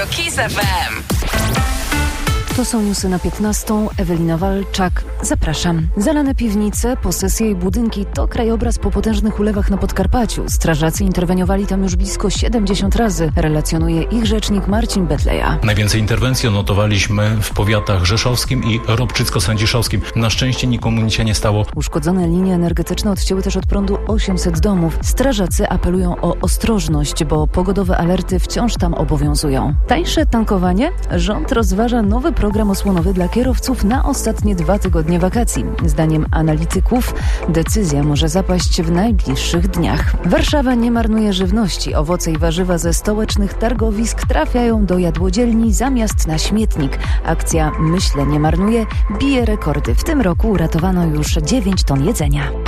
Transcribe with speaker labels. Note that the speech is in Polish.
Speaker 1: Radio KISS FM.
Speaker 2: To są newsy na 15. Ewelina Walczak. Zapraszam. Zalane piwnice, posesje i budynki to krajobraz po potężnych ulewach na Podkarpaciu. Strażacy interweniowali tam już blisko 70 razy, relacjonuje ich rzecznik Marcin Betleja.
Speaker 3: Najwięcej interwencji odnotowaliśmy w powiatach rzeszowskim i ropczycko-sędziszowskim. Na szczęście nikomu nic się nie stało.
Speaker 2: Uszkodzone linie energetyczne odcięły też od prądu 800 domów. Strażacy apelują o ostrożność, bo pogodowe alerty wciąż tam obowiązują. Tańsze tankowanie? Rząd rozważa nowy program osłonowy dla kierowców na ostatnie 2 tygodnie wakacji. Zdaniem analityków decyzja może zapaść w najbliższych dniach. Warszawa nie marnuje żywności. Owoce i warzywa ze stołecznych targowisk trafiają do jadłodzielni zamiast na śmietnik. Akcja Myślę nie marnuję bije rekordy. W tym roku uratowano już 9 ton jedzenia.